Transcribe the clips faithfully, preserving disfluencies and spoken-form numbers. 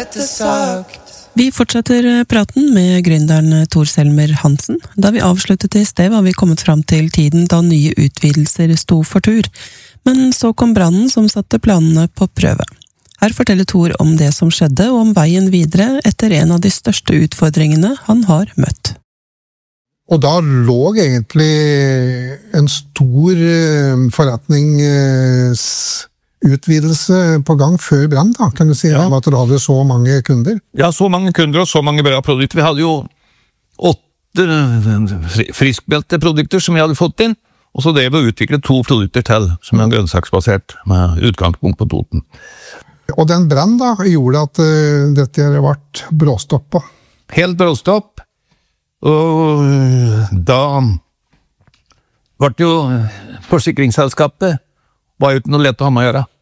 dette sagt. Vi fortsetter praten med gründeren Tor Selmer Hansen. Da vi avsluttet i sted var vi kommet fram til tiden da nye utvidelser sto for tur. Men så kom brannen som satte planene på prøve. Her forteller Tor om det som skjedde og om veien videre etter en av de største utfordringene han har møtt. Og da lå egentlig en stor forretnings utvidelse på gang før brann, da, kan du si, ja. At du hadde så mange kunder? Ja, så mange kunder og så mange bra produkter. Vi hadde jo åtte friskbelteprodukter som vi hadde fått inn, og så det vi utviklet to produkter til, som er grønnsaksbasert, med utgangspunkt på Toten. Og den brann da, gjorde at uh, dette ble bråstoppet? Helt bråstopp, og da ble jo forsikringsselskapet var jo ikke noe lett å ha med å gjøre.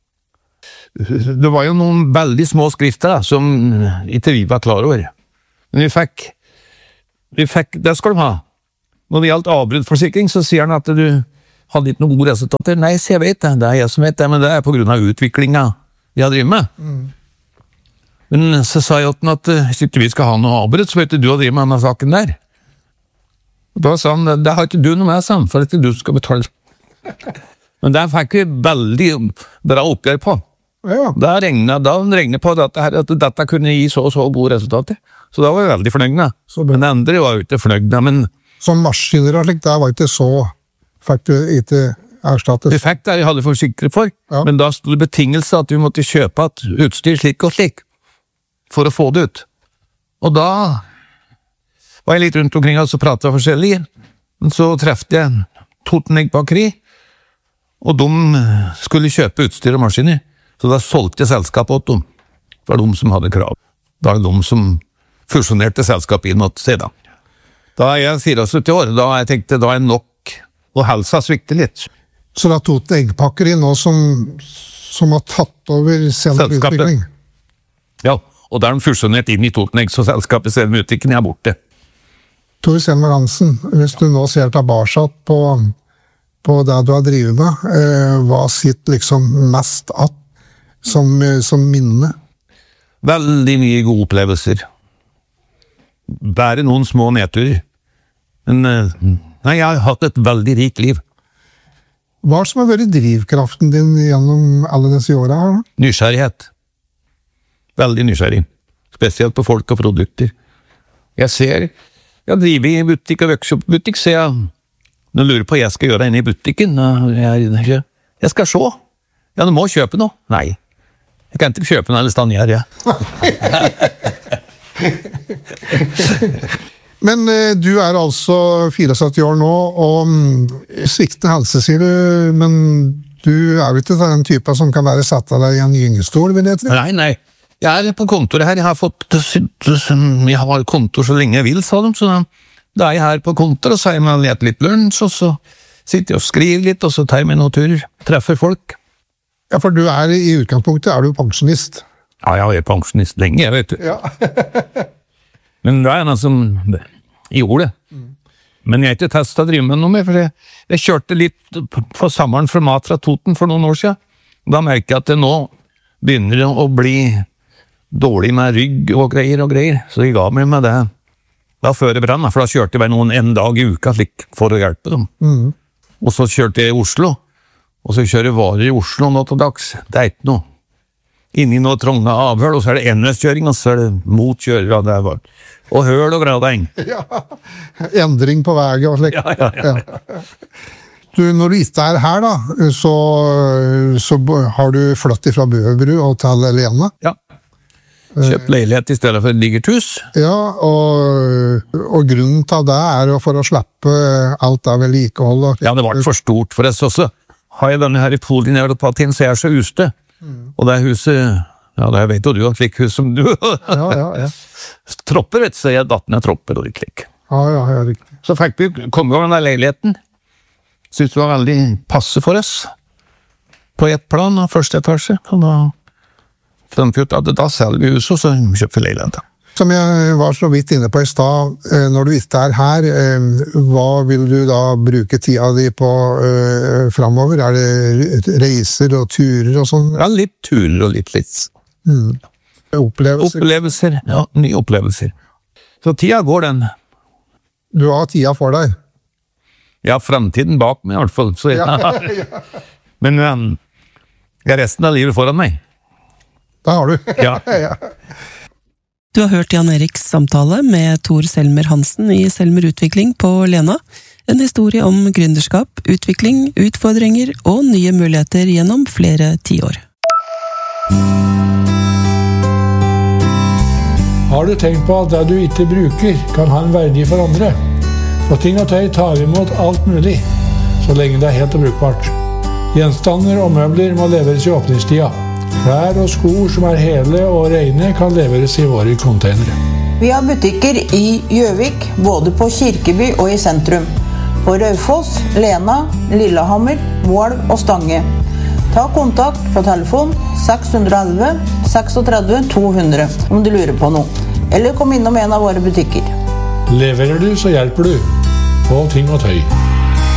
Det var jo noen veldig små skrifter da, som ikke vi var klar over. Men vi fikk, vi fikk, det skal de ha. Når det gjaldt avbruddforsikring, så sier han at du hadde ikke noen gode resultater. Nei, så jeg vet det, det er jeg som vet det, men det er på grunn av utviklingen vi har drivet med. Mm. Men så sa jeg til han at hvis ikke vi skal ha noe avbrudd, så vet du å drive med denne saken der. Og da sa han, det har ikke du noe med sammen, for at du skal betale. Men der fikk vi veldig bra oppgjør på. Ja. Da regnet, da regnet på dette her, at dette kunne gi så og så gode resultater. Så da var vi veldig fornøyde. Men andre var jo ikke fornøyde. Men som maskiner og slik, der var ikke så, fikk du ikke erstattet? Vi fikk det vi hadde forsikret for, ja. Men da stod det betingelse at vi måtte kjøpe et utstyr slik og slik, for å få det ut. Og da var jeg litt rundt omkring og så pratet jeg forskjellig. Men så treffte jeg Toten Egg Bakeri, og de skulle kjøpe utstyr og maskiner. Så da solgte selskapet åt dem. Det var de som hadde krav. Da er det de som fusjonerte selskapet inn åt seg da. Da er jeg syttifire år, da jeg tenkte da er nok, og helsa svikter litt. Så det er Toten Egg Bakeri nå som, som har tatt over selvutvikling? Ja, og da er de fusjonert inn i Toten Egg, så selskapet selvutvikling er borte. Tor Selmer Hansen, hvis du nå ser tilbake på, på det du har drivet med, eh, hva sitter liksom mest att som, som minne? Veldig mye gode opplevelser. Bare noen små nedturer. Men nei, jeg har hatt et veldig rikt liv. Hva er det som har vært drivkraften din gjennom alle disse årene her? Nysgjerrighet. Veldig nysgjerrig. Spesielt på folk og produkter. Jeg ser, jeg driver i butikk og workshop-butikk, så jeg, jeg lurer på hva jeg skal gjøre inne i butikken. Jeg, jeg skal se. Ja, du må kjøpe noe. Nei. Jeg kan ikke kjøpe noe eller stanjer, ja. Men eh, du er altså syttifire år nå, og mm, sviktende helse, sier du, men du er jo ikke den typen som kan være satt av deg i en gyngestol, vil jeg tro? Nei, nei. Jeg er på kontoret her. Jeg har fått, jeg har kontor så lenge jeg vil, sa de, så da er jeg her på kontor, og så har jeg med litt lunsj, og så sitter jeg og skriver litt, og så tar jeg med noen turer, treffer folk. Ja, for du er i utgangspunktet, er du pensjonist? Ja, jeg er pensjonist lenge, jeg vet du. Ja. Men det er en som gjorde det. Mm. Men jeg har ikke testet å drive med noe mer, for jeg, jeg kjørte litt på sommeren fra mat fra Toten for noen år siden. Da merker jeg at det nå begynner å bli dårlig med rygg og greier og greier, så jeg ga meg med det da før det brann, for da kjørte jeg bare noen en dag i uka slik, for å hjelpe dem. Mm. Og så kjørte jeg i Oslo, og så kjører varer i Oslo nå til dags. Det er ikke noe. Inni noe trånge avhøl, og så er det enveiskjøring, og så er det mot kjører, det var. Og høl og gradeng. Ja, endring på veien og slik. Ja, ja, ja. ja. Du, når du ikke er her da, så, så har du flyttet fra Bøbru og til Lena. Ja. Kjøpt leilighet i stedet for et digert hus. Ja, og, og grunnen til det er for å slippe alt av vedlikehold. Ja, det var for stort for oss også. Har jeg denne her i polineuropatin, så er jeg så uste. Mm. Og det er huset, ja, det vet jo du, et slik hus som du. ja, ja, ja. Tropper, vet du, så jeg datt ned tropper og litt slik. Ja, ja, ja, riktig. Så fikk vi komme over den leiligheten. Synes det var veldig passe for oss. På ett plan, første etasje. Og da fant vi ut at da selger vi huset, og så kjøper vi leiligheten. Som jeg var så vidt inne på i stad, når du ikke er her, hva vil du da bruke tida di på uh, fremover? Er det reiser og turer og sånn? Ja, litt turer og litt litt. Mm. Opplevelser. Opplevelser, ja, nye opplevelser. Så tida går den. Du har tida for deg. Ja, fremtiden bak meg i hvert fall. Så, ja. Ja. Men um, jeg har resten av livet foran meg. Det har du. Ja. Ja. Du har hørt Jan Eriks samtale med Tor Selmer Hansen i Selmer Utvikling på Lena. En historie om gründerskap, utvikling, utfordringer og nye muligheter gjennom flere tiår. Har du tenkt på at det du ikke bruker kan ha en verdi for andre? På Ting og Tøy tar vi imot alt mulig, så lenge det er helt og brukbart. Gjenstander og møbler må leveres i åpningstida. Klær og sko som er hele og rene kan leveres i våre containere. Vi har butikker i Gjøvik, både på Kirkeby og i sentrum. På Raufoss, Lena, Lillehammer, Mål og Stange. Ta kontakt på telefon seks ett ett, seks tre to hundre om du lurer på noe. Eller kom innom en av våre butikker. Leverer du, så hjelper du. På Ting og Tøy.